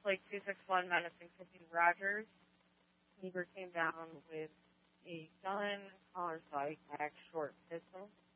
like 261 Madison City Rogers. Niebuhr came down with a gun, collar side bag, short pistol.